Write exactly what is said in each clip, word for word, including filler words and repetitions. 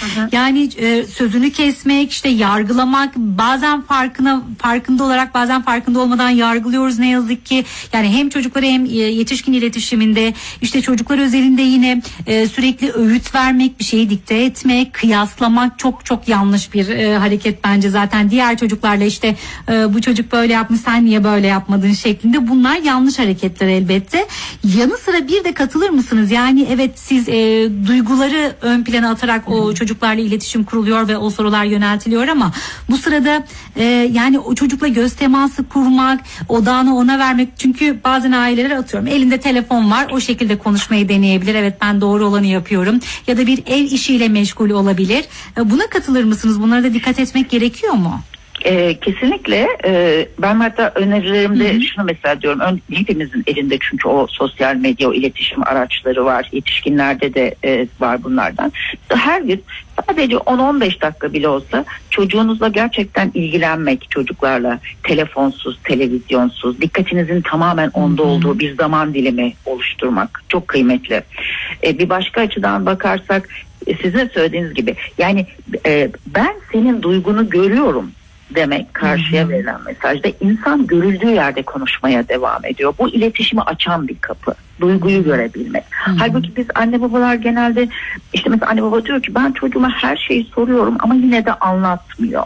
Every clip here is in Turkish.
hı. Yani e, sözünü kesmek, işte yargılamak, bazen farkına farkında olarak bazen farkında olmadan yargılıyoruz ne yazık ki. Yani hem çocuklara hem yetişkin iletişiminde, işte çocuklar özelinde yine e, sürekli öğüt vermek, bir şeyi dikte etmek, kıyaslamak çok çok yanlış bir e, hareket bence. Zaten diğer çocuklarla işte e, bu çocuk böyle yapmış, sen niye böyle yapmadın şeklinde, bunlar yanlış hareketler elbette. Yanı sıra bir de katılır mısınız? Yani evet, siz e, duyguları ön plana atarak o çocuklarla iletişim kuruluyor ve o sorular yöneltiliyor ama bu sırada e, yani o çocukla göz teması kurmak, odağını ona vermek, çünkü bazen aileler, atıyorum elinde telefon var, o şekilde konuşmayı deneyebilir. Evet, ben doğru olanı yapıyorum, ya da bir ev işiyle meşgul olabilir. E, buna katılır mısınız? Bunlara da dikkat etmek gerekiyor mu? Ee, kesinlikle. Ee, ben hatta önerilerimde Hı-hı. şunu mesela diyorum, ön, hepimizin elinde çünkü o sosyal medya, o iletişim araçları var, yetişkinlerde de e, var bunlardan. Her gün sadece on on beş dakika bile olsa çocuğunuzla gerçekten ilgilenmek, çocuklarla telefonsuz, televizyonsuz, dikkatinizin tamamen onda Hı-hı. olduğu bir zaman dilimi oluşturmak çok kıymetli. Ee, bir başka açıdan bakarsak, sizin söylediğiniz gibi, yani e, ben senin duygunu görüyorum demek, karşıya Hı-hı. verilen mesajda insan görüldüğü yerde konuşmaya devam ediyor. Bu iletişimi açan bir kapı. Duyguyu Hı-hı. görebilmek. Hı-hı. Halbuki biz anne babalar genelde, işte mesela anne baba diyor ki ben çocuğuma her şeyi soruyorum ama yine de anlatmıyor.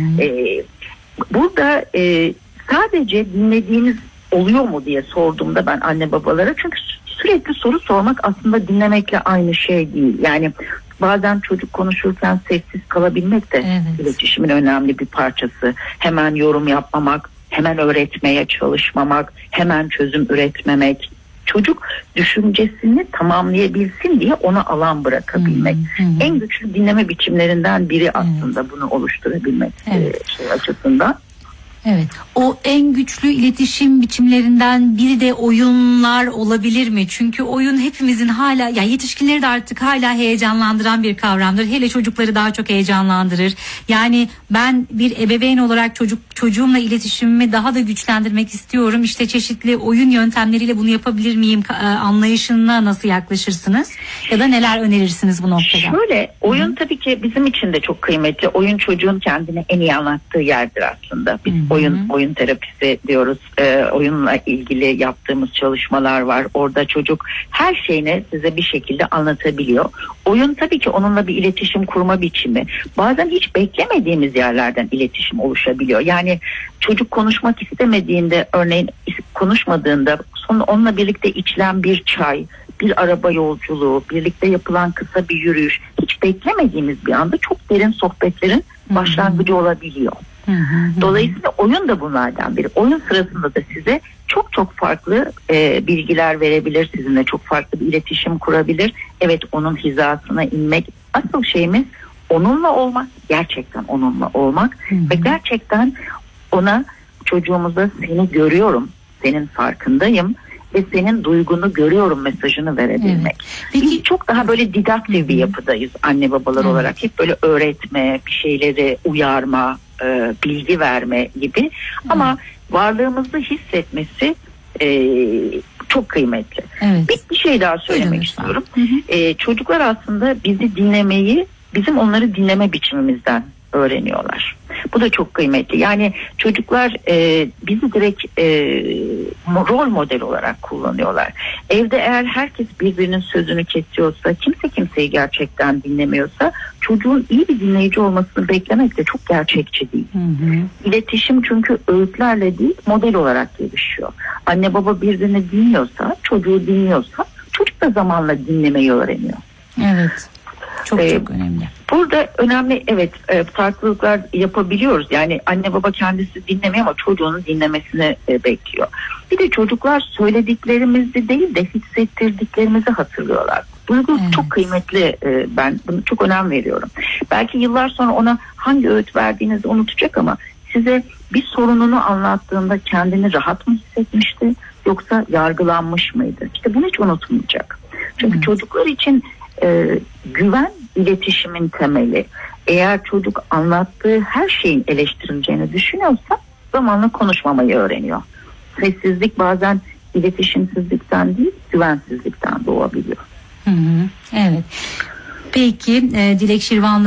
Ee, burada e, sadece dinlediğiniz oluyor mu diye sorduğumda ben anne babalara, çünkü sürekli soru sormak aslında dinlemekle aynı şey değil. Yani bazen çocuk konuşurken sessiz kalabilmek de evet. iletişimin önemli bir parçası. Hemen yorum yapmamak, hemen öğretmeye çalışmamak, hemen çözüm üretmemek. Çocuk düşüncesini tamamlayabilsin diye ona alan bırakabilmek. Hı hı. En güçlü dinleme biçimlerinden biri aslında evet. bunu oluşturabilmek evet. e, şey açısından. Evet. O en güçlü iletişim biçimlerinden biri de oyunlar olabilir mi? Çünkü oyun hepimizin hala, ya yetişkinleri de artık hala heyecanlandıran bir kavramdır. Hele çocukları daha çok heyecanlandırır. Yani ben bir ebeveyn olarak çocuk çocuğumla iletişimimi daha da güçlendirmek istiyorum. İşte çeşitli oyun yöntemleriyle bunu yapabilir miyim anlayışına nasıl yaklaşırsınız? Ya da neler önerirsiniz bu noktada? Şöyle, oyun Hı-hı. tabii ki bizim için de çok kıymetli. Oyun çocuğun kendini en iyi anlattığı yerdir aslında. Biz Hı-hı. oyun oyun terapisi diyoruz. Ee, oyunla ilgili yaptığımız çalışmalar var. Orada çocuk her şeyini size bir şekilde anlatabiliyor. Oyun tabii ki onunla bir iletişim kurma biçimi. Bazen hiç beklemediğimiz yerlerden iletişim oluşabiliyor. Yani çocuk konuşmak istemediğinde, örneğin konuşmadığında, sonra onunla birlikte içilen bir çay, bir araba yolculuğu, birlikte yapılan kısa bir yürüyüş, hiç beklemediğimiz bir anda çok derin sohbetlerin başlangıcı olabiliyor. Hı hı. Dolayısıyla oyun da bunlardan biri. Oyun sırasında da size çok çok farklı e, bilgiler verebilir, sizinle çok farklı bir iletişim kurabilir. Evet, onun hizasına inmek. Asıl şeyimiz onunla olmak, gerçekten onunla olmak hı hı. ve gerçekten ona, çocuğumuza seni görüyorum, senin farkındayım ve senin duygunu görüyorum mesajını verebilmek. Evet. Peki, biz çok daha böyle didaktif bir yapıdayız anne babalar evet. olarak. Hep böyle öğretme, bir şeyleri uyarma, e, bilgi verme gibi. Evet. Ama varlığımızı hissetmesi e, çok kıymetli. Evet. Bir, bir şey daha söylemek evet. istiyorum. Hı hı. E, çocuklar aslında bizi dinlemeyi, bizim onları dinleme biçimimizden öğreniyorlar. Bu da çok kıymetli. Yani çocuklar e, bizi direkt e, rol model olarak kullanıyorlar. Evde eğer herkes birbirinin sözünü kesiyorsa, kimse kimseyi gerçekten dinlemiyorsa, çocuğun iyi bir dinleyici olmasını beklemek de çok gerçekçi değil. Hı hı. İletişim çünkü öğütlerle değil, model olarak gelişiyor. Anne baba birbirini dinliyorsa, çocuğu dinliyorsa, çocuk da zamanla dinlemeyi öğreniyor. Evet. Çok ee, çok önemli. Burada önemli evet farklılıklar yapabiliyoruz. Yani anne baba kendisi dinlemiyor ama çocuğunun dinlemesini e, bekliyor. Bir de çocuklar söylediklerimizi değil de hissettirdiklerimizi hatırlıyorlar. Duygu evet. çok kıymetli. E, ben bunu çok önem veriyorum. Belki yıllar sonra ona hangi öğüt verdiğinizi unutacak ama size bir sorununu anlattığında kendini rahat mı hissetmişti yoksa yargılanmış mıydı? İşte bunu hiç unutmayacak. Çünkü evet. çocuklar için e, güven iletişimin temeli. Eğer çocuk anlattığı her şeyin eleştirileceğini düşünüyorsa zamanla konuşmamayı öğreniyor. Sessizlik bazen iletişimsizlikten değil, güvensizlikten doğabiliyor. Hı hı, evet. Peki e, Dilek Şirvanlı